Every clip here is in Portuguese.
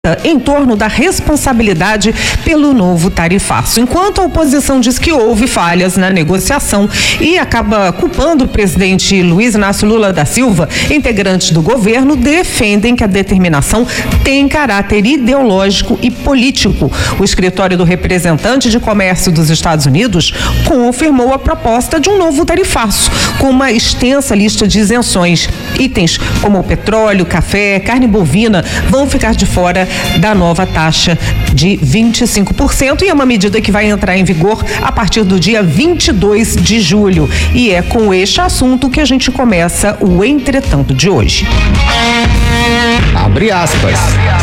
em torno da responsabilidade pelo novo tarifaço. Enquanto a oposição diz que houve falhas na negociação e acaba culpando o presidente Luiz Inácio Lula da Silva, integrantes do governo defendem que a determinação tem caráter ideológico e político. O escritório do representante de comércio dos Estados Unidos confirmou a proposta de um novo tarifaço, com uma extensa lista de isenções. Itens como petróleo, café, carne bovina vão ficar de fora da nova taxa de 25% e é uma medida que vai entrar em vigor a partir do dia 22 de julho. E é com este assunto que a gente começa o Entretanto de hoje. Abre aspas.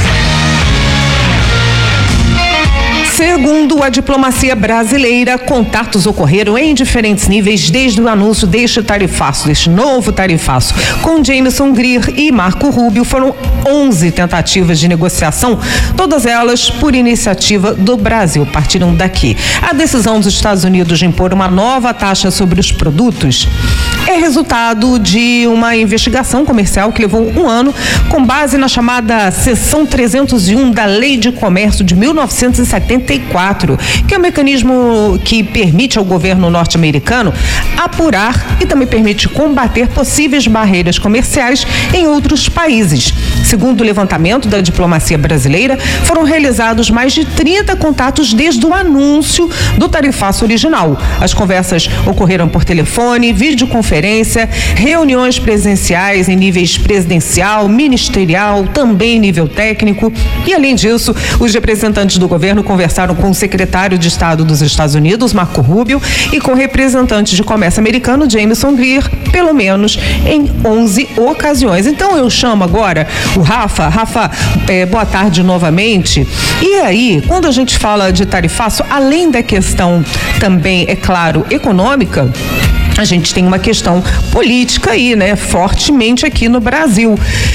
Segundo a diplomacia brasileira, contatos ocorreram em diferentes níveis desde o anúncio deste novo tarifaço. Com Jamieson Greer e Marco Rubio, foram 11 tentativas de negociação, todas elas por iniciativa do Brasil, partiram daqui. A decisão dos Estados Unidos de impor uma nova taxa sobre os produtos é resultado de uma investigação comercial que levou um ano, com base na chamada Seção 301 da Lei de Comércio de 1974, que é um mecanismo que permite ao governo norte-americano apurar e também permite combater possíveis barreiras comerciais em outros países. Segundo o levantamento da diplomacia brasileira, foram realizados mais de 30 contatos desde o anúncio do tarifaço original. As conversas ocorreram por telefone, videoconferência, reuniões presenciais em níveis presidencial, ministerial, também em nível técnico. E, além disso, os representantes do governo conversaram com o secretário de Estado dos Estados Unidos, Marco Rubio, e com representantes de comércio americano, Jamieson Greer, pelo menos em 11 ocasiões. Então eu chamo agora o Rafa. Rafa, boa tarde novamente. E aí, quando a gente fala de tarifaço, além da questão também, é claro, econômica, a gente tem uma questão política aí, né? Fortemente aqui no Brasil.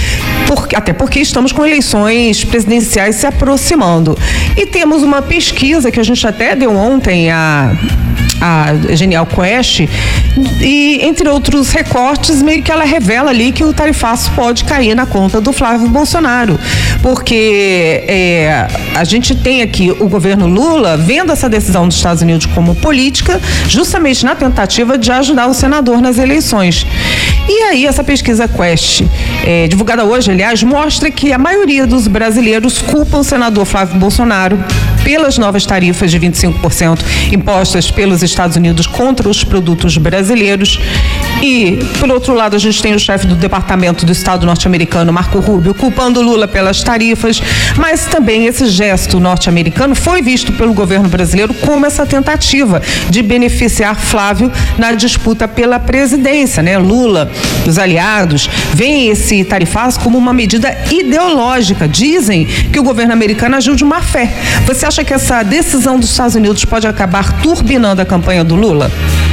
Até porque estamos com eleições presidenciais se aproximando. E temos uma pesquisa que a gente até deu ontem, a Genial Quest, e entre outros recortes, meio que ela revela ali que o tarifaço pode cair na conta do Flávio Bolsonaro, porque a gente tem aqui o governo Lula vendo essa decisão dos Estados Unidos como política, justamente na tentativa de ajudar o senador nas eleições. E aí essa pesquisa Quest, divulgada hoje, aliás, mostra que a maioria dos brasileiros culpa o senador Flávio Bolsonaro pelas novas tarifas de 25% impostas pelos Estados Unidos contra os produtos brasileiros. E, por outro lado, a gente tem o chefe do Departamento do Estado norte-americano, Marco Rubio, culpando Lula pelas tarifas, mas também esse gesto norte-americano foi visto pelo governo brasileiro como essa tentativa de beneficiar Flávio na disputa pela presidência, né? Lula, os aliados, veem esse tarifaço como uma medida ideológica. Dizem que o governo americano agiu de má fé. Você acha que essa decisão dos Estados Unidos pode acabar turbinando a campanha do Lula?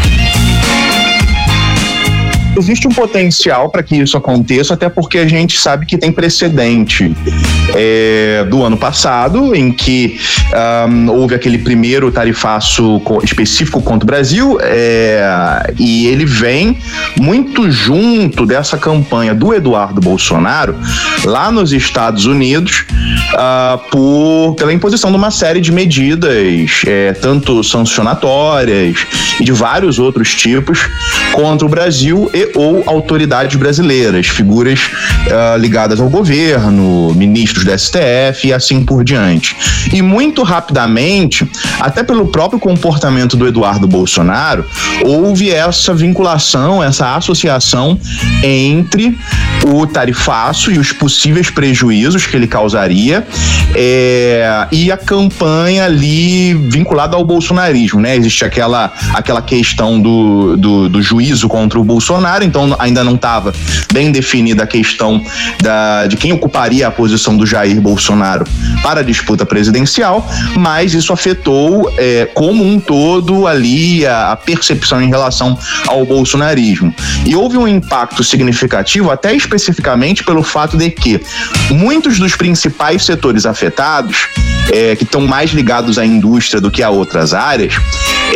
Existe um potencial para que isso aconteça, até porque a gente sabe que tem precedente do ano passado, em que houve aquele primeiro tarifaço específico contra o Brasil, e ele vem muito junto dessa campanha do Eduardo Bolsonaro lá nos Estados Unidos, pela imposição de uma série de medidas, tanto sancionatórias e de vários outros tipos, contra o Brasil ou autoridades brasileiras, figuras ligadas ao governo, ministros do STF e assim por diante. E muito rapidamente, até pelo próprio comportamento do Eduardo Bolsonaro, houve essa vinculação, essa associação entre o tarifaço e os possíveis prejuízos que ele causaria e a campanha ali vinculada ao bolsonarismo, né? Existe aquela questão do juízo contra o Bolsonaro, então ainda não estava bem definida a questão de quem ocuparia a posição do Jair Bolsonaro para a disputa presidencial, mas isso afetou como um todo ali a percepção em relação ao bolsonarismo. E houve um impacto significativo, até especificamente pelo fato de que muitos dos principais setores afetados, que estão mais ligados à indústria do que a outras áreas,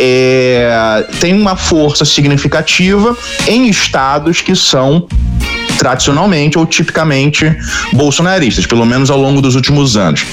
têm uma força significativa em estados que são tradicionalmente ou tipicamente bolsonaristas, pelo menos ao longo dos últimos anos.